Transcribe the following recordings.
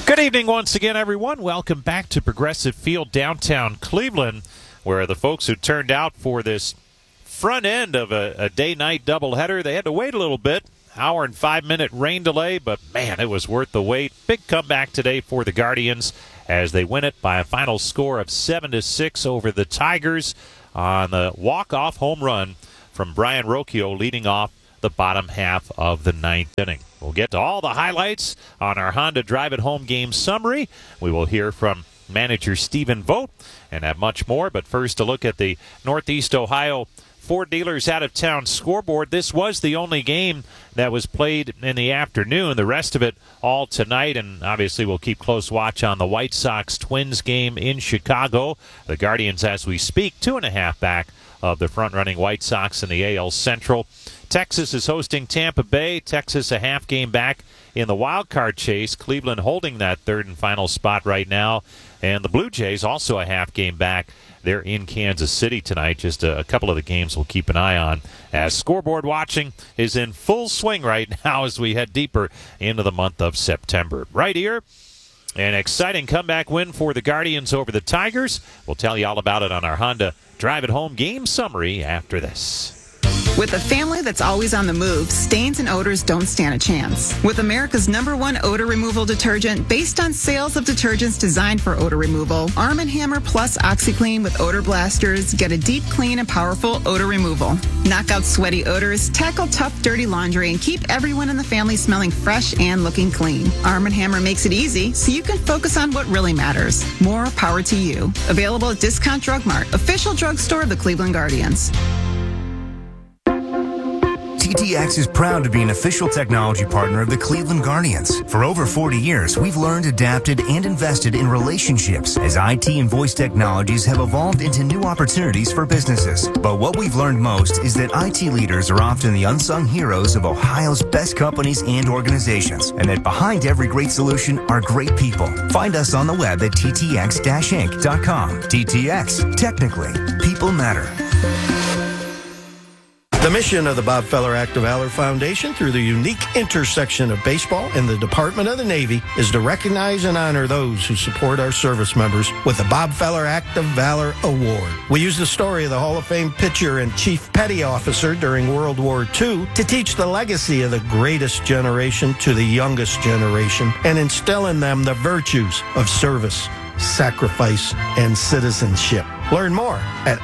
Good evening once again, everyone. Welcome back to Progressive Field downtown Cleveland, where the folks who turned out for this front end of a day-night doubleheader, they had to wait a little bit. Hour and 5-minute rain delay, but man, it was worth the wait. Big comeback today for the Guardians as they win it by a final score of 7-6 over the Tigers on the walk-off home run from Brian Rocchio leading off the bottom half of the ninth inning. We'll get to all the highlights on our Honda Drive It Home game summary. We will hear from manager Stephen Vogt and have much more, but first a look at the Northeast Ohio Ford Dealers Out of Town scoreboard. This was the only game that was played in the afternoon. The rest of it all tonight, and obviously we'll keep close watch on the White Sox-Twins game in Chicago. The Guardians, as we speak, 2.5 back of the front-running White Sox in the AL Central. Texas is hosting Tampa Bay. Texas a half game back in the wild card chase. Cleveland holding that third and final spot right now. And the Blue Jays also a half game back. They're in Kansas City tonight. Just a couple of the games we'll keep an eye on as scoreboard watching is in full swing right now as we head deeper into the month of September. Right here, an exciting comeback win for the Guardians over the Tigers. We'll tell you all about it on our Honda Drive It Home game summary after this. With a family that's always on the move, stains and odors don't stand a chance. With America's #1 odor removal detergent based on sales of detergents designed for odor removal, Arm & Hammer Plus OxiClean with odor blasters get a deep, clean, and powerful odor removal. Knock out sweaty odors, tackle tough, dirty laundry, and keep everyone in the family smelling fresh and looking clean. Arm & Hammer makes it easy so you can focus on what really matters. More power to you. Available at Discount Drug Mart, official drugstore of the Cleveland Guardians. TTX is proud to be an official technology partner of the Cleveland Guardians. For over 40 years, we've learned, adapted, and invested in relationships as IT and voice technologies have evolved into new opportunities for businesses. But what we've learned most is that IT leaders are often the unsung heroes of Ohio's best companies and organizations, and that behind every great solution are great people. Find us on the web at ttx-inc.com. TTX, technically, people matter. The mission of the Bob Feller Act of Valor Foundation, through the unique intersection of baseball and the Department of the Navy, is to recognize and honor those who support our service members with the Bob Feller Act of Valor Award. We use the story of the Hall of Fame pitcher and chief petty officer during World War II to teach the legacy of the greatest generation to the youngest generation and instill in them the virtues of service, sacrifice, and citizenship. Learn more at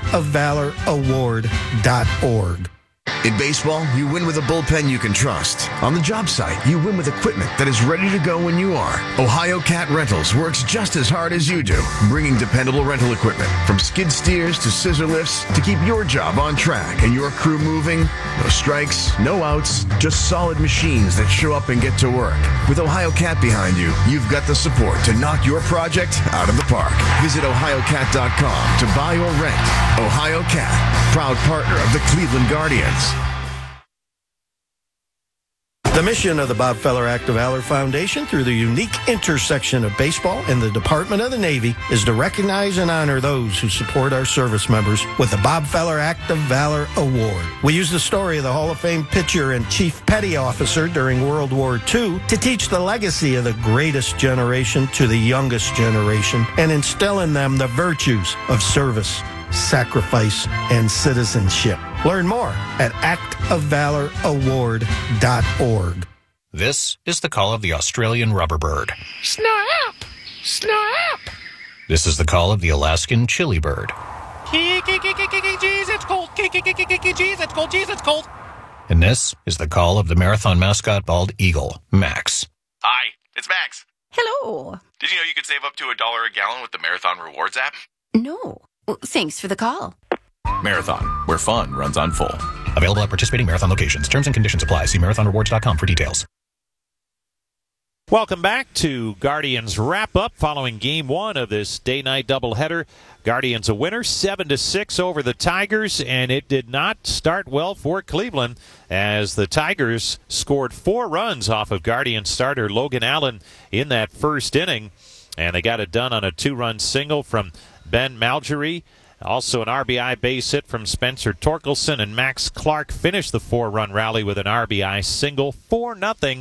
actofvaloraward.org. In baseball, you win with a bullpen you can trust. On the job site, you win with equipment that is ready to go when you are. Ohio Cat Rentals works just as hard as you do, bringing dependable rental equipment from skid steers to scissor lifts to keep your job on track and your crew moving. No strikes, no outs, just solid machines that show up and get to work. With Ohio Cat behind you, you've got the support to knock your project out of the park. Visit ohiocat.com to buy or rent. Ohio Cat, proud partner of the Cleveland Guardians. The mission of the Bob Feller Act of Valor Foundation, through the unique intersection of baseball and the Department of the Navy, is to recognize and honor those who support our service members with the Bob Feller Act of Valor Award. We use the story of the Hall of Fame pitcher and chief petty officer during World War II to teach the legacy of the greatest generation to the youngest generation and instill in them the virtues of service, sacrifice, and citizenship. Learn more at actofvaloraward.org. This is the call of the Australian rubber bird. Snap! Snap! This is the call of the Alaskan chili bird. Jeez, it's cold. Jeez, it's cold. Jeez, it's cold. And this is the call of the marathon mascot bald eagle, Max. Hi, it's Max. Hello. Did you know you could save up to $1 a gallon with the Marathon Rewards app? No. Thanks for the call. Marathon, where fun runs on full. Available at participating Marathon locations. Terms and conditions apply. See marathonrewards.com for details. Welcome back to Guardians wrap-up following Game 1 of this day-night doubleheader. Guardians a winner, 7-6 over the Tigers, and it did not start well for Cleveland as the Tigers scored 4 runs off of Guardians starter Logan Allen in that first inning, and they got it done on a 2-run single from Ben Malgery. Also an RBI base hit from Spencer Torkelson, and Max Clark finished the 4-run rally with an RBI single. 4-0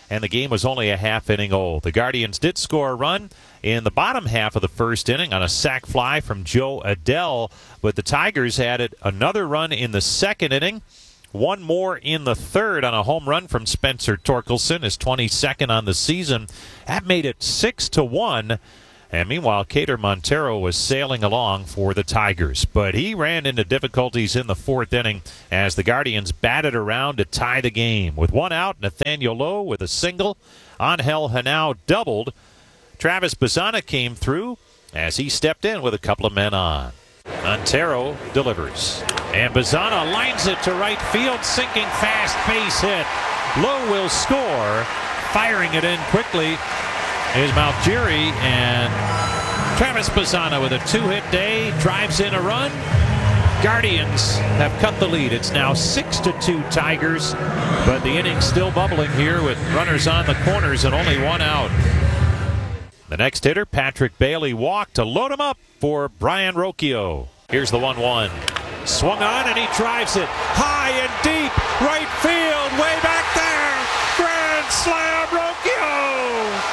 and the game was only a half inning old. The Guardians did score a run in the bottom half of the first inning on a sac fly from Joe Adell, but the Tigers added another run in the second inning, one more in the third on a home run from Spencer Torkelson, his 22nd on the season. That made it 6-1. And meanwhile, Cater Montero was sailing along for the Tigers. But he ran into difficulties in the fourth inning as the Guardians batted around to tie the game. With one out, Nathaniel Lowe with a single. Angel Henao doubled. Travis Bazzana came through as he stepped in with a couple of men on. Montero delivers. And Bazzana lines it to right field, sinking fast base hit. Lowe will score. Firing it in quickly is Malgiri, and Travis Bazzana with a two-hit day drives in a run. Guardians have cut the lead. It's now 6-2 Tigers, but the inning's still bubbling here with runners on the corners and only one out. The next hitter, Patrick Bailey, walked to load him up for Brian Rocchio. Here's the 1-1. Swung on and he drives it high and deep, right field, way back there. Grand slam, Rocchio!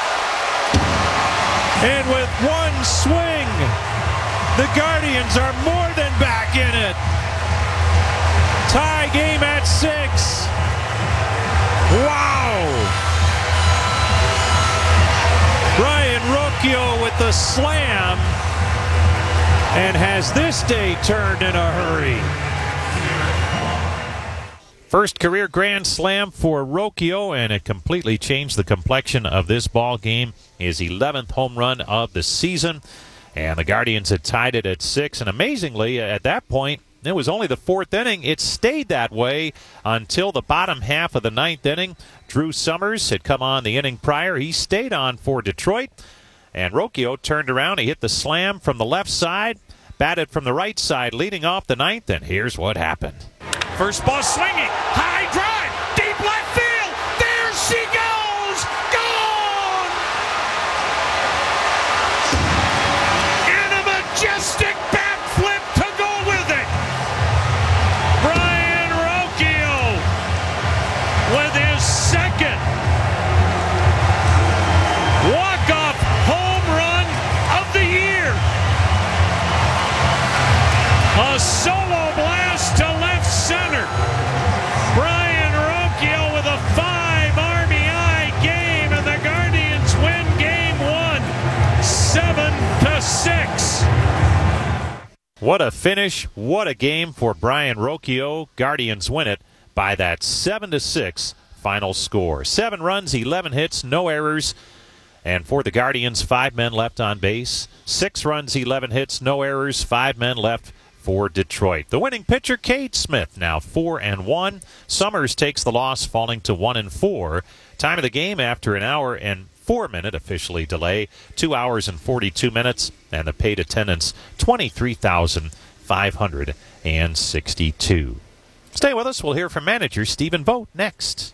And with one swing, the Guardians are more than back in it. Tie game at 6. Wow! Brian Rocchio with the slam and has this day turned in a hurry. First career grand slam for Rocchio, and it completely changed the complexion of this ball game. His 11th home run of the season, and the Guardians had tied it at 6. And amazingly, at that point, it was only the fourth inning. It stayed that way until the bottom half of the ninth inning. Drew Summers had come on the inning prior. He stayed on for Detroit, and Rocchio turned around. He hit the slam from the left side, batted from the right side, leading off the ninth, and here's what happened. First ball swinging, high drive, deep left field, there she goes, gone! And a majestic bat flip to go with it. Brian Rocchio with his second walk-off home run of the year. A solo blast to left center. Brian Rocchio with a 5 RBI game, and the Guardians win game 1, 7-6. What a finish, what a game for Brian Rocchio. Guardians win it by that 7-6 final score. 7 runs, 11 hits, no errors. And for the Guardians, 5 men left on base. 6 runs, 11 hits, no errors, 5 men left for Detroit. The winning pitcher, Cade Smith, now 4-1. Summers takes the loss, falling to 1-4. Time of the game after an hour and 4-minute officially delay, 2 hours and 42 minutes, and the paid attendance 23,562. Stay with us. We'll hear from manager Stephen Vogt next.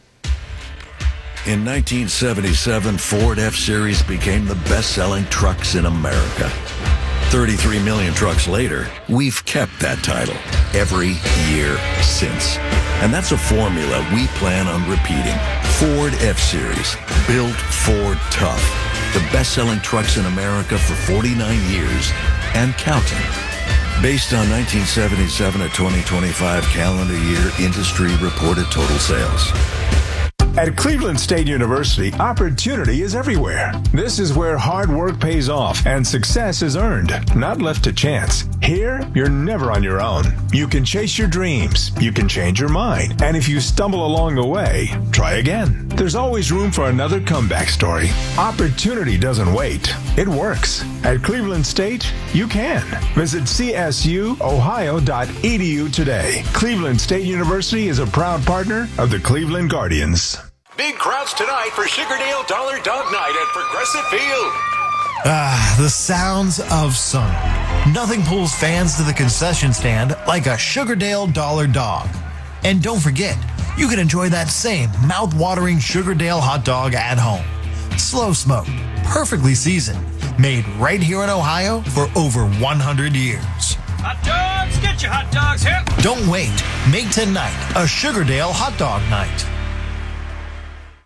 In 1977, Ford F-Series became the best-selling trucks in America. 33 million trucks later, we've kept that title every year since. And that's a formula we plan on repeating. Ford F-Series, built Ford tough. The best-selling trucks in America for 49 years and counting. Based on 1977 to 2025 calendar year industry reported total sales. At Cleveland State University, opportunity is everywhere. This is where hard work pays off and success is earned, not left to chance. Here, you're never on your own. You can chase your dreams, you can change your mind, and if you stumble along the way, try again. There's always room for another comeback story. Opportunity doesn't wait. It works. At Cleveland State, you can. Visit csuohio.edu today. Cleveland State University is a proud partner of the Cleveland Guardians. Big crowds tonight for Sugardale Dollar Dog Night at Progressive Field. The sounds of summer. Nothing pulls fans to the concession stand like a Sugardale Dollar Dog. And don't forget, you can enjoy that same mouth-watering Sugardale hot dog at home. Slow smoked, perfectly seasoned, made right here in Ohio for over 100 years. Hot dogs, get your hot dogs here. Don't wait. Make tonight a Sugardale hot dog night.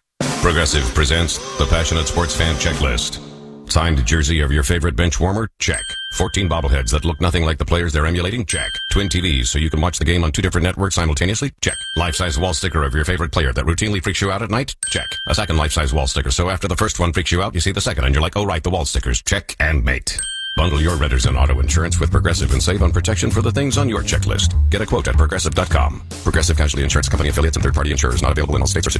Progressive presents the Passionate Sports Fan Checklist. Signed jersey of your favorite bench warmer? Check. 14 bobbleheads that look nothing like the players they're emulating? Check. Twin TVs so you can watch the game on 2 different networks simultaneously? Check. Life-size wall sticker of your favorite player that routinely freaks you out at night? Check. A second life-size wall sticker so after the first one freaks you out, you see the second and you're like, oh right, the wall stickers. Check and mate. Bundle your renters and auto insurance with Progressive and save on protection for the things on your checklist. Get a quote at Progressive.com. Progressive Casualty Insurance Company affiliates and third-party insurers not available in all states or situations.